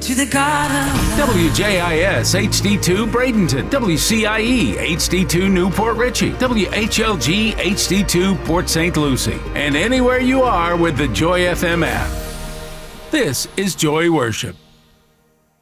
to the God of WJIS HD2 Bradenton, WCIE HD2 Newport Richie, WHLG HD2 Port St. Lucie, and anywhere you are with the Joy FM app. This is Joy Worship.